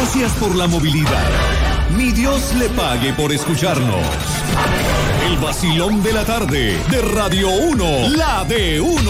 Gracias por la movilidad. Ni Dios le pague por escucharnos. El vacilón de la tarde de Radio 1, la de 1.